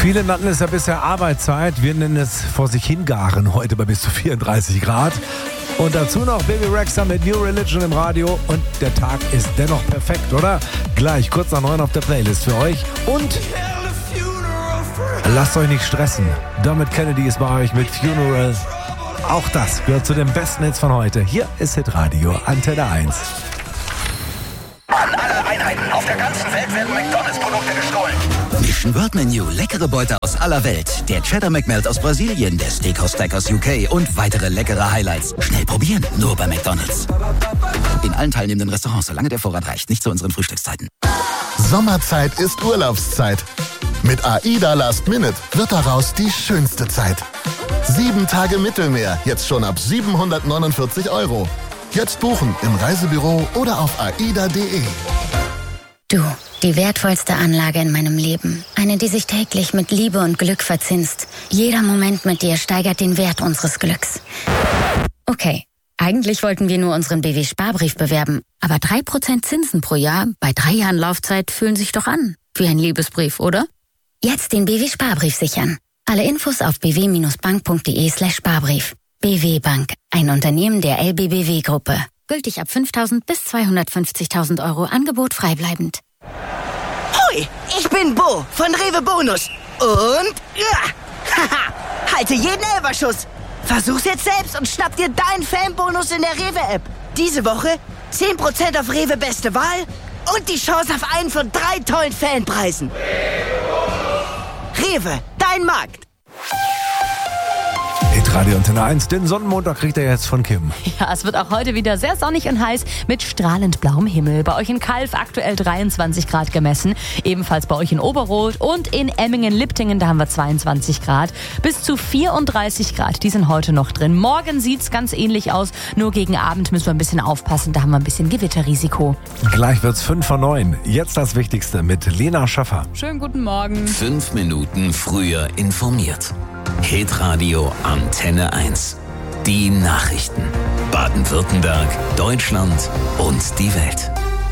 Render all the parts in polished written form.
Viele nannten es ja bisher Arbeitszeit. Wir nennen es vor sich hingaren heute bei bis zu 34 Grad. Und dazu noch Baby Rexha mit New Religion im Radio. Und der Tag ist dennoch perfekt, oder? Gleich kurz nach 9 auf der Playlist für euch. Und lasst euch nicht stressen. Dermot Kennedy ist bei euch mit Funeral. Auch das gehört zu den besten Hits von heute. Hier ist Hitradio Antenne 1. An alle Einheiten auf der ganzen Welt werden McDonalds-Produkte gestohlen. Mission World Menu, leckere Beute aus aller Welt. Der Cheddar McMelt aus Brasilien, der Steakhouse Stack aus UK und weitere leckere Highlights. Schnell probieren, nur bei McDonalds. In allen teilnehmenden Restaurants, solange der Vorrat reicht, nicht zu unseren Frühstückszeiten. Sommerzeit ist Urlaubszeit. Mit AIDA Last Minute wird daraus die schönste Zeit. 7 Tage Mittelmeer, jetzt schon ab 749 €. Jetzt buchen im Reisebüro oder auf aida.de. Du, die wertvollste Anlage in meinem Leben. Eine, die sich täglich mit Liebe und Glück verzinst. Jeder Moment mit dir steigert den Wert unseres Glücks. Okay, eigentlich wollten wir nur unseren BW-Sparbrief bewerben. Aber 3% Zinsen pro Jahr bei 3 Jahren Laufzeit fühlen sich doch an. Wie ein Liebesbrief, oder? Jetzt den BW-Sparbrief sichern. Alle Infos auf bw-bank.de/Sparbrief. BW Bank, ein Unternehmen der LBBW-Gruppe. Gültig ab 5.000 bis 250.000 €, Angebot freibleibend. Hui, ich bin Bo von Rewe Bonus. Und, haha, halte jeden Elferschuss. Versuch's jetzt selbst und schnapp dir deinen Fanbonus in der Rewe-App. Diese Woche 10% auf Rewe Beste Wahl und die Chance auf einen von 3 tollen Fanpreisen. Rewe, dein Markt. Hitradio Antenne 1, den Sonnenmontag kriegt er jetzt von Kim. Ja, es wird auch heute wieder sehr sonnig und heiß mit strahlend blauem Himmel. Bei euch in Calw aktuell 23 Grad gemessen. Ebenfalls bei euch in Oberroth und in Emmingen-Liptingen, da haben wir 22 Grad. Bis zu 34 Grad, die sind heute noch drin. Morgen sieht's ganz ähnlich aus, nur gegen Abend müssen wir ein bisschen aufpassen, da haben wir ein bisschen Gewitterrisiko. Gleich wird's 5 vor 9. Jetzt das Wichtigste mit Lena Schaffer. Schönen guten Morgen. 5 Minuten früher informiert. Hitradio Antenne 1. Die Nachrichten. Baden-Württemberg, Deutschland und die Welt.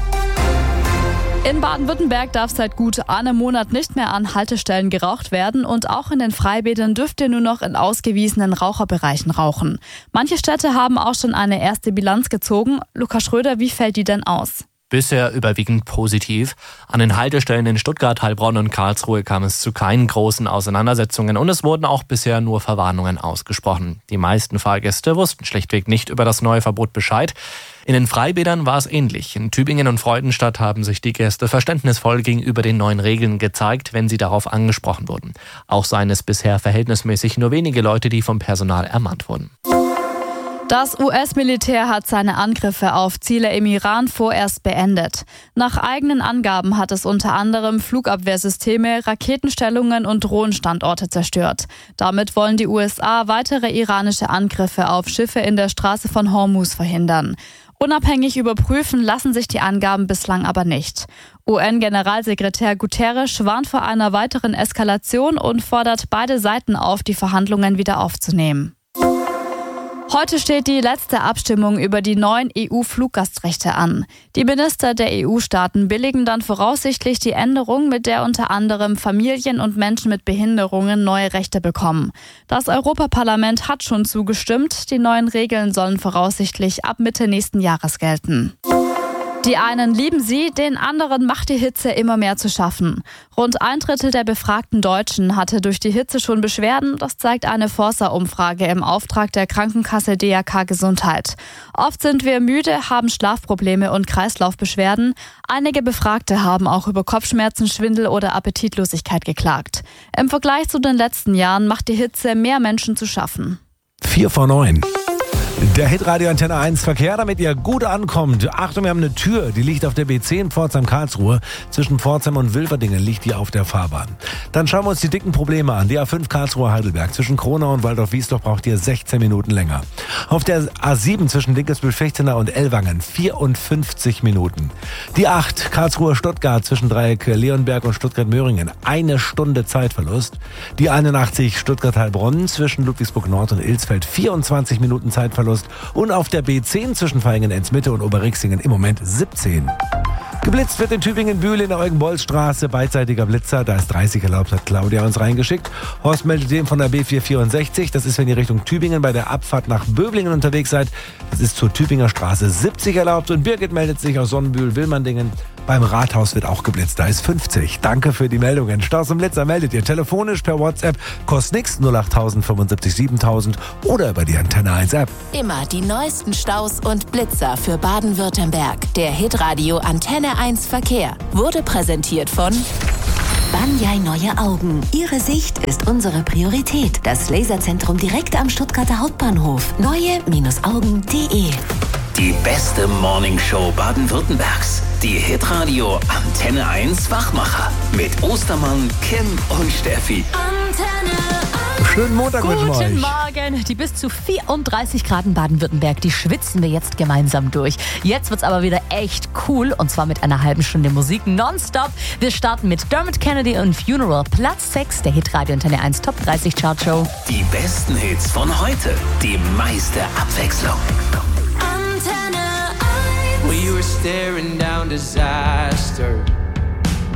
In Baden-Württemberg darf seit gut einem Monat nicht mehr an Haltestellen geraucht werden und auch in den Freibädern dürft ihr nur noch in ausgewiesenen Raucherbereichen rauchen. Manche Städte haben auch schon eine erste Bilanz gezogen. Lukas Schröder, wie fällt die denn aus? Bisher überwiegend positiv. An den Haltestellen in Stuttgart, Heilbronn und Karlsruhe kam es zu keinen großen Auseinandersetzungen und es wurden auch bisher nur Verwarnungen ausgesprochen. Die meisten Fahrgäste wussten schlichtweg nicht über das neue Verbot Bescheid. In den Freibädern war es ähnlich. In Tübingen und Freudenstadt haben sich die Gäste verständnisvoll gegenüber den neuen Regeln gezeigt, wenn sie darauf angesprochen wurden. Auch seien es bisher verhältnismäßig nur wenige Leute, die vom Personal ermahnt wurden. Das US-Militär hat seine Angriffe auf Ziele im Iran vorerst beendet. Nach eigenen Angaben hat es unter anderem Flugabwehrsysteme, Raketenstellungen und Drohnenstandorte zerstört. Damit wollen die USA weitere iranische Angriffe auf Schiffe in der Straße von Hormuz verhindern. Unabhängig überprüfen lassen sich die Angaben bislang aber nicht. UN-Generalsekretär Guterres warnt vor einer weiteren Eskalation und fordert beide Seiten auf, die Verhandlungen wieder aufzunehmen. Heute steht die letzte Abstimmung über die neuen EU-Fluggastrechte an. Die Minister der EU-Staaten billigen dann voraussichtlich die Änderung, mit der unter anderem Familien und Menschen mit Behinderungen neue Rechte bekommen. Das Europaparlament hat schon zugestimmt. Die neuen Regeln sollen voraussichtlich ab Mitte nächsten Jahres gelten. Die einen lieben sie, den anderen macht die Hitze immer mehr zu schaffen. Rund 1/3 der befragten Deutschen hatte durch die Hitze schon Beschwerden. Das zeigt eine Forsa-Umfrage im Auftrag der Krankenkasse DRK Gesundheit. Oft sind wir müde, haben Schlafprobleme und Kreislaufbeschwerden. Einige Befragte haben auch über Kopfschmerzen, Schwindel oder Appetitlosigkeit geklagt. Im Vergleich zu den letzten Jahren macht die Hitze mehr Menschen zu schaffen. 4 vor 9. Der Hitradio Antenne 1 Verkehr, damit ihr gut ankommt. Achtung, wir haben eine Tür, die liegt auf der B10 Pforzheim-Karlsruhe. Zwischen Pforzheim und Wilverdingen liegt die auf der Fahrbahn. Dann schauen wir uns die dicken Probleme an. Die A5 Karlsruhe-Heidelberg. Zwischen Kronau und Waldorf-Wiesloch braucht ihr 16 Minuten länger. Auf der A7 zwischen Dinkelsbühl-Fechtenau und Ellwangen 54 Minuten. Die 8 Karlsruhe-Stuttgart zwischen Dreieck Leonberg und Stuttgart-Möhringen. 1 Stunde Zeitverlust. Die 81 Stuttgart-Heilbronn zwischen Ludwigsburg-Nord und Ilsfeld. 24 Minuten Zeitverlust. Und auf der B10 zwischen Vaihingen-Ems-Mitte und Oberrixingen im Moment 17. Geblitzt wird in Tübingen-Bühl in der Eugen-Bolz-Straße, beidseitiger Blitzer, da ist 30 erlaubt, hat Claudia uns reingeschickt. Horst meldet dem von der B464, das ist, wenn ihr Richtung Tübingen bei der Abfahrt nach Böblingen unterwegs seid. Das ist zur Tübinger Straße 70 erlaubt. Und Birgit meldet sich aus Sonnenbühl-Willmanndingen. Beim Rathaus wird auch geblitzt, da ist 50. Danke für die Meldungen. Staus und Blitzer meldet ihr telefonisch per WhatsApp, kostet nichts, 08000 75 7000 oder über die Antenne 1 App. Immer die neuesten Staus und Blitzer für Baden-Württemberg. Der Hitradio Antenne 1 Verkehr wurde präsentiert von Banyai Neue Augen. Ihre Sicht ist unsere Priorität. Das Laserzentrum direkt am Stuttgarter Hauptbahnhof. Neue-Augen.de. Die beste Morningshow Baden-Württembergs. Die Hitradio Antenne 1 Wachmacher. Mit Ostermann, Kim und Steffi. Antenne 1. Schönen Montag wünschen wir euch. Guten Morgen. Die bis zu 34 Grad in Baden-Württemberg, die schwitzen wir jetzt gemeinsam durch. Jetzt wird's aber wieder echt cool und zwar mit einer halben Stunde Musik nonstop. Wir starten mit Dermot Kennedy und Funeral, Platz 6 der Hitradio Antenne 1 Top 30 Chartshow. Die besten Hits von heute. Die meiste Abwechslung. Antenne 1. Well, you were staring down disaster.